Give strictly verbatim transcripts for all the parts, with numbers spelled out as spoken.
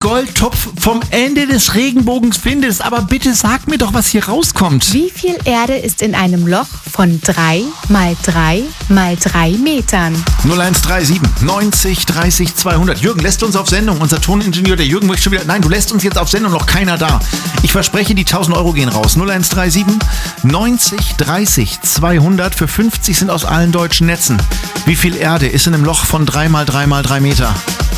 Goldtopf vom Ende des Regenbogens findest. Aber bitte sag mir doch, was hier rauskommt. Wie viel Erde ist in einem Loch von drei mal drei mal drei Metern? null eins drei sieben neunzig dreißig zweihundert. Jürgen lässt uns auf Sendung. Unser Toningenieur, der Jürgen, möchte schon wieder... Nein, du lässt uns jetzt auf Sendung, noch keiner da. Ich verspreche, die tausend Euro gehen raus. null eins drei sieben neunzig dreißig zweihundert. Für fünfzig sind aus allen deutschen Netzen. Wie viel Erde ist in einem Loch von drei mal drei mal drei Meter?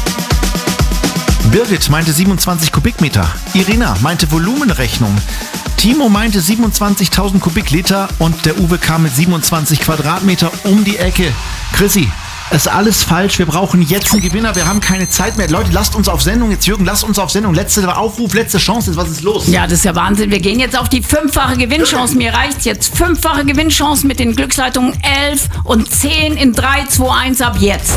Birgit meinte siebenundzwanzig Kubikmeter. Irina meinte Volumenrechnung. Timo meinte siebenundzwanzigtausend Kubikliter und der Uwe kam mit siebenundzwanzig Quadratmeter um die Ecke. Chrissy, ist alles falsch. Wir brauchen jetzt einen Gewinner. Wir haben keine Zeit mehr. Leute, lasst uns auf Sendung. Jetzt Jürgen, lasst uns auf Sendung. Letzter Aufruf, letzte Chance. Was ist los? Ja, das ist ja Wahnsinn. Wir gehen jetzt auf die fünffache Gewinnchance. Mir reicht's jetzt. Fünffache Gewinnchance mit den Glücksleitungen elf und zehn in drei, zwei, eins ab jetzt.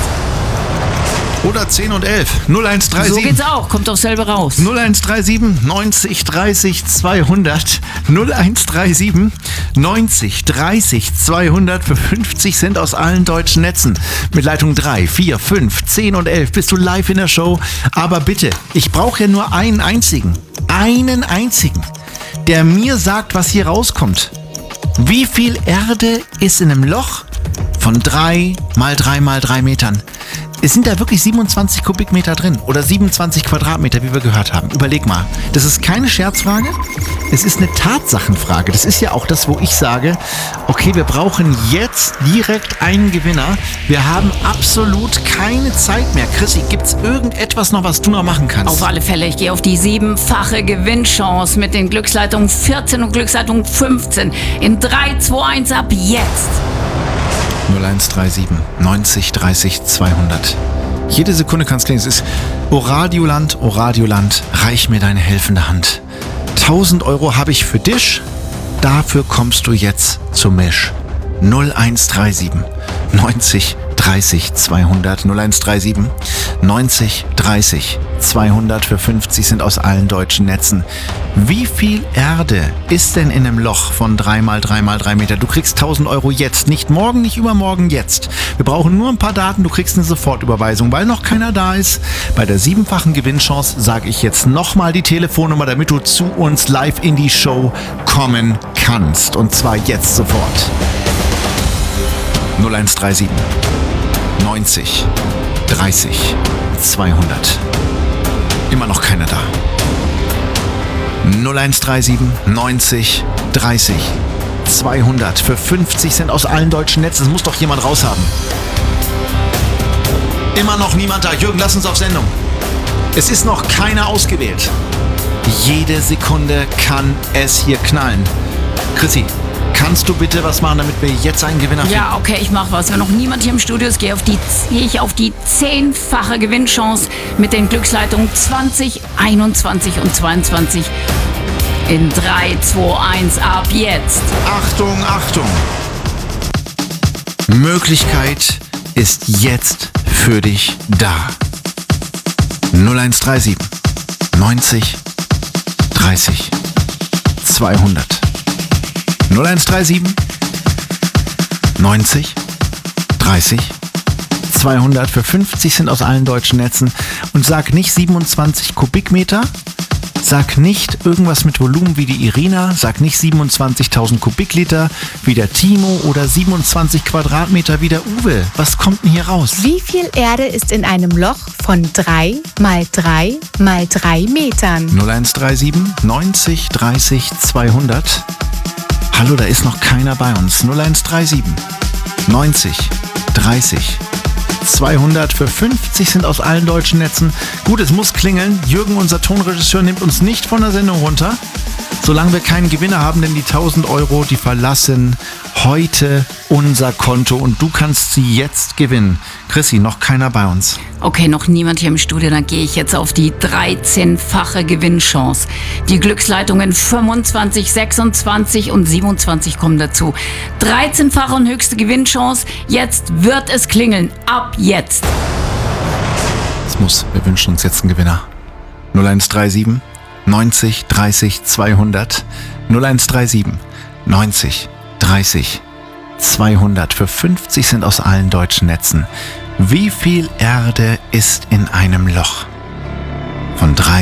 Oder zehn und elf. null eins drei sieben. So geht's auch. Kommt doch selber raus. null eins drei sieben neunzig dreißig zweihundert. null eins drei sieben neunzig dreißig zweihundert. Für fünfzig Cent aus allen deutschen Netzen. Mit Leitung drei, vier, fünf, zehn und elf bist du live in der Show. Aber bitte, ich brauche ja nur einen einzigen. Einen einzigen, der mir sagt, was hier rauskommt. Wie viel Erde ist in einem Loch von drei mal drei mal drei Metern? Es sind da wirklich siebenundzwanzig Kubikmeter drin oder siebenundzwanzig Quadratmeter, wie wir gehört haben. Überleg mal, das ist keine Scherzfrage, es ist eine Tatsachenfrage. Das ist ja auch das, wo ich sage, okay, wir brauchen jetzt direkt einen Gewinner. Wir haben absolut keine Zeit mehr. Chrissy, gibt's irgendetwas noch, was du noch machen kannst? Auf alle Fälle, ich gehe auf die siebenfache Gewinnchance mit den Glücksleitungen vierzehn und Glücksleitung fünfzehn in drei, zwei, eins ab jetzt. null eins drei sieben neunzig dreißig zweihundert. Jede Sekunde kann es klingen. Es ist Oradioland, Oradioland, reich mir deine helfende Hand. tausend Euro habe ich für dich. Dafür kommst du jetzt zum Misch. null eins drei sieben neunzig dreißig zweihundert. null eins drei sieben neunzig dreißig zweihundert. Für fünfzig sind aus allen deutschen Netzen. Wie viel Erde ist denn in einem Loch von drei mal drei mal drei Meter? Du kriegst tausend Euro jetzt. Nicht morgen, nicht übermorgen, jetzt. Wir brauchen nur ein paar Daten. Du kriegst eine Sofortüberweisung, weil noch keiner da ist. Bei der siebenfachen Gewinnchance sage ich jetzt nochmal die Telefonnummer, damit du zu uns live in die Show kommen kannst. Und zwar jetzt sofort. null eins drei sieben neunzig dreißig zweihundert. Immer noch keiner da. null eins drei sieben neunzig dreißig zweihundert. Für fünfzig Cent aus allen deutschen Netzen. Das muss doch jemand raushaben. Immer noch niemand da. Jürgen, lass uns auf Sendung. Es ist noch keiner ausgewählt. Jede Sekunde kann es hier knallen. Chrissy, kannst du bitte was machen, damit wir jetzt einen Gewinner finden? Ja, okay, ich mache was. Wenn noch niemand hier im Studio ist, gehe auf die, gehe ich auf die zehnfache Gewinnchance mit den Glücksleitungen zwanzig, einundzwanzig und zweiundzwanzig in drei, zwei, eins ab jetzt. Achtung, Achtung! Möglichkeit ist jetzt für dich da. null eins drei sieben neunzig dreißig zweihundert. null eins drei sieben neunzig dreißig zweihundert. Für fünfzig sind aus allen deutschen Netzen. Und sag nicht siebenundzwanzig Kubikmeter. Sag nicht irgendwas mit Volumen wie die Irina. Sag nicht siebenundzwanzigtausend Kubikliter wie der Timo oder siebenundzwanzig Quadratmeter wie der Uwe. Was kommt denn hier raus? Wie viel Erde ist in einem Loch von drei mal drei mal drei Metern? null eins drei sieben neunzig dreißig zweihundert. Hallo, da ist noch keiner bei uns. null eins drei sieben neunzig dreißig zweihundert. Für fünfzig sind aus allen deutschen Netzen. Gut, es muss klingeln. Jürgen, unser Tonregisseur, nimmt uns nicht von der Sendung runter, solange wir keinen Gewinner haben, denn die tausend Euro, die verlassen heute unser Konto und du kannst sie jetzt gewinnen. Chrissy, noch keiner bei uns. Okay, noch niemand hier im Studio, dann gehe ich jetzt auf die dreizehnfache Gewinnchance. Die Glücksleitungen fünfundzwanzig, sechsundzwanzig und siebenundzwanzig kommen dazu. dreizehnfache und höchste Gewinnchance. Jetzt wird es klingeln. Ab jetzt. Es muss. Wir wünschen uns jetzt einen Gewinner. null eins drei sieben neunzig dreißig zweihundert. null eins drei sieben neunzig dreißig zweihundert. Für fünfzig sind aus allen deutschen Netzen. Wie viel Erde ist in einem Loch von drei